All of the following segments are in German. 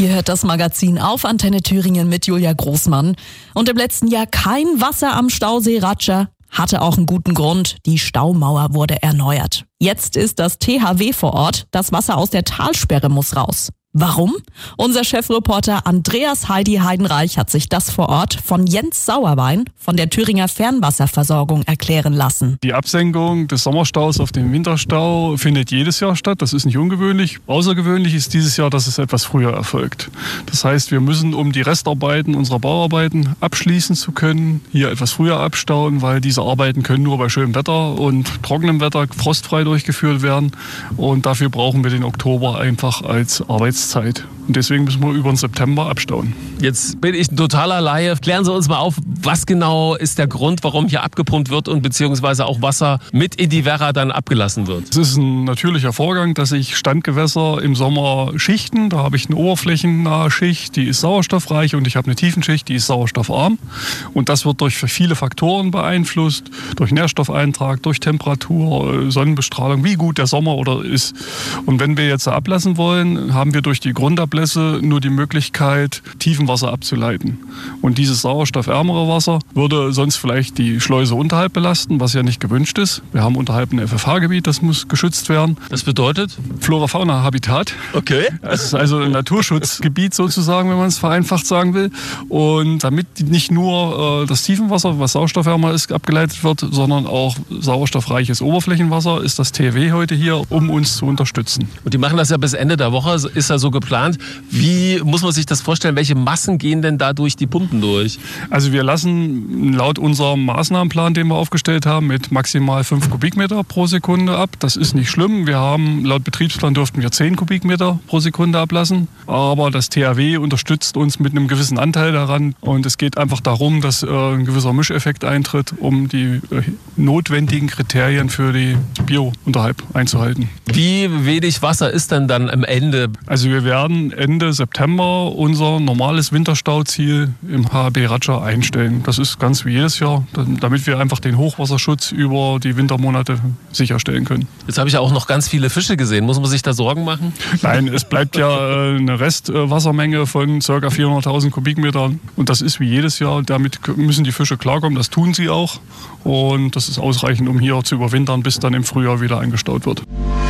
Ihr hört das Magazin auf Antenne Thüringen mit Julia Großmann. Und im letzten Jahr kein Wasser am Stausee Ratscher. Hatte auch einen guten Grund. Die Staumauer wurde erneuert. Jetzt ist das THW vor Ort. Das Wasser aus der Talsperre muss raus. Warum? Unser Chefreporter Andreas Heidi Heidenreich hat sich das vor Ort von Jens Sauerwein von der Thüringer Fernwasserversorgung erklären lassen. Die Absenkung des Sommerstaus auf den Winterstau findet jedes Jahr statt. Das ist nicht ungewöhnlich. Außergewöhnlich ist dieses Jahr, dass es etwas früher erfolgt. Das heißt, wir müssen, um die Restarbeiten unserer Bauarbeiten abschließen zu können, hier etwas früher abstauen, weil diese Arbeiten können nur bei schönem Wetter und trockenem Wetter frostfrei durchgeführt werden. Und dafür brauchen wir den Oktober einfach als Arbeitszeit. Und deswegen müssen wir über den September abstauen. Jetzt bin ich ein totaler Laie. Klären Sie uns mal auf, was genau ist der Grund, warum hier abgepumpt wird und beziehungsweise auch Wasser mit in die Werra dann abgelassen wird? Es ist ein natürlicher Vorgang, dass sich Standgewässer im Sommer schichten. Da habe ich eine oberflächennahe Schicht, die ist sauerstoffreich, und ich habe eine Tiefenschicht, die ist sauerstoffarm. Und das wird durch viele Faktoren beeinflusst, durch Nährstoffeintrag, durch Temperatur, Sonnenbestrahlung, wie gut der Sommer ist. Und wenn wir jetzt ablassen wollen, haben wir durch die Grundablässe nur die Möglichkeit, Tiefenwasser abzuleiten. Und dieses sauerstoffärmere Wasser würde sonst vielleicht die Schleuse unterhalb belasten, was ja nicht gewünscht ist. Wir haben unterhalb ein FFH-Gebiet, das muss geschützt werden. Das bedeutet? Flora-Fauna-Habitat. Okay. Das ist also ein Naturschutzgebiet sozusagen, wenn man es vereinfacht sagen will. Und damit nicht nur das Tiefenwasser, was sauerstoffärmer ist, abgeleitet wird, sondern auch sauerstoffreiches Oberflächenwasser, ist das THW heute hier, um uns zu unterstützen. Und die machen das ja bis Ende der Woche, ist ja so geplant. Wie muss man sich das vorstellen? Welche Massen gehen denn da durch die Pumpen durch? Also wir lassen laut unserem Maßnahmenplan, den wir aufgestellt haben, mit maximal 5 Kubikmeter pro Sekunde ab. Das ist nicht schlimm. Wir haben laut Betriebsplan dürften wir 10 Kubikmeter pro Sekunde ablassen. Aber das THW unterstützt uns mit einem gewissen Anteil daran. Und es geht einfach darum, dass ein gewisser Mischeffekt eintritt, um die notwendigen Kriterien für die Biounterhalb einzuhalten. Wie wenig Wasser ist denn dann am Ende? Also wir werden Ende September unser normales Winterstauziel im HB Ratscher einstellen. Das ist ganz wie jedes Jahr, damit wir einfach den Hochwasserschutz über die Wintermonate sicherstellen können. Jetzt habe ich ja auch noch ganz viele Fische gesehen. Muss man sich da Sorgen machen? Nein, es bleibt ja eine Restwassermenge von ca. 400.000 Kubikmetern. Und das ist wie jedes Jahr. Damit müssen die Fische klarkommen. Das tun sie auch. Und das ist ausreichend, um hier zu überwintern, bis dann im Frühjahr wieder eingestaut wird.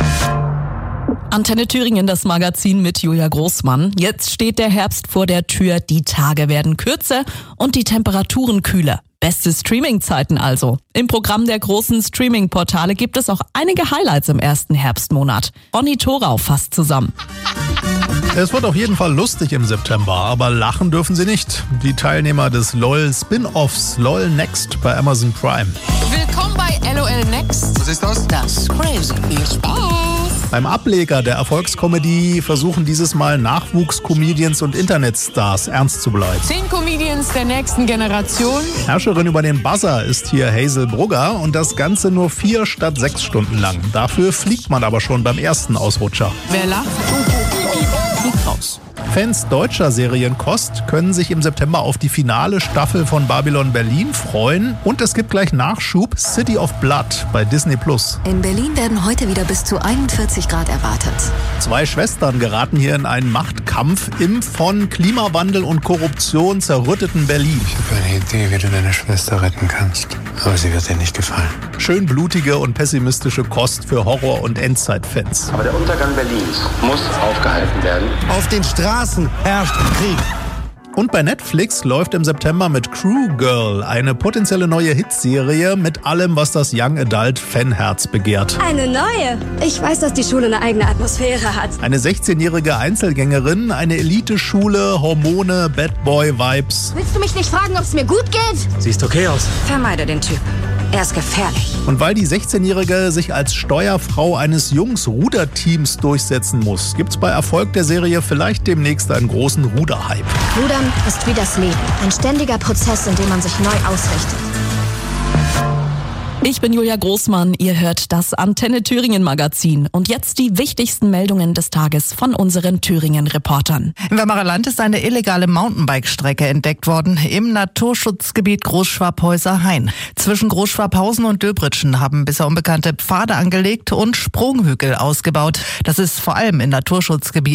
Antenne Thüringen, das Magazin mit Julia Großmann. Jetzt steht der Herbst vor der Tür, die Tage werden kürzer und die Temperaturen kühler. Beste Streaming-Zeiten also. Im Programm der großen Streaming-Portale gibt es auch einige Highlights im ersten Herbstmonat. Ronny Thorau fasst zusammen. Es wird auf jeden Fall lustig im September, aber lachen dürfen sie nicht. Die Teilnehmer des LOL-Spin-Offs LOL Next bei Amazon Prime. Willkommen bei LOL Next. Was ist das? Das ist crazy. Viel Spaß. Beim Ableger der Erfolgskomödie versuchen dieses Mal Nachwuchscomedians und Internetstars ernst zu bleiben. 10 Comedians der nächsten Generation. Herrscherin über den Buzzer ist hier Hazel Brugger und das Ganze nur 4 statt 6 Stunden lang. Dafür fliegt man aber schon beim ersten Ausrutscher. Wer lacht, fliegt raus. Fans deutscher Serienkost können sich im September auf die finale Staffel von Babylon Berlin freuen. Und es gibt gleich Nachschub City of Blood bei Disney+. In Berlin werden heute wieder bis zu 41 Grad erwartet. 2 Schwestern geraten hier in einen Machtkampf im von Klimawandel und Korruption zerrütteten Berlin. Ich habe eine Idee, wie du deine Schwester retten kannst. Aber sie wird dir nicht gefallen. Schön blutige und pessimistische Kost für Horror- und Endzeitfans. Aber der Untergang Berlins muss aufgehalten werden. Auf den Straßen herrscht Krieg. Und bei Netflix läuft im September mit Crew Girl eine potenzielle neue Hitserie mit allem, was das Young Adult Fanherz begehrt. Eine neue? Ich weiß, dass die Schule eine eigene Atmosphäre hat. Eine 16-jährige Einzelgängerin, eine Eliteschule, Hormone, Bad Boy Vibes. Willst du mich nicht fragen, ob es mir gut geht? Siehst okay aus. Vermeide den Typen. Er ist gefährlich. Und weil die 16-Jährige sich als Steuerfrau eines Jungs-Ruderteams durchsetzen muss, gibt's bei Erfolg der Serie vielleicht demnächst einen großen Ruderhype. Rudern ist wie das Leben. Ein ständiger Prozess, in dem man sich neu ausrichtet. Ich bin Julia Großmann, ihr hört das Antenne Thüringen Magazin. Und jetzt die wichtigsten Meldungen des Tages von unseren Thüringen-Reportern. Im Weimarer Land ist eine illegale Mountainbike-Strecke entdeckt worden im Naturschutzgebiet Großschwabhäuser-Hain. Zwischen Großschwabhausen und Döbritschen haben bisher unbekannte Pfade angelegt und Sprunghügel ausgebaut. Das ist vor allem in Naturschutzgebieten